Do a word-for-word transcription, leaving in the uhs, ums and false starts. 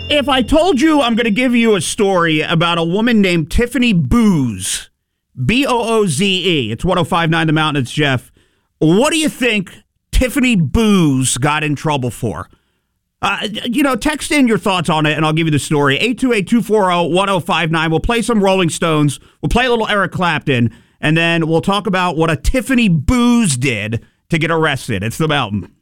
If I told you I'm going to give you a story about a woman named Tiffany Booz, B O O Z E, it's one oh five point nine The Mountain, it's Jeff. What do you think Tiffany Booz got in trouble for? Uh, you know, text in your thoughts on it, and I'll give you the story. eight two eight, two four zero, one zero five nine. We'll play some Rolling Stones. We'll play a little Eric Clapton, and then we'll talk about what a Tiffany Booz did to get arrested. It's The Mountain.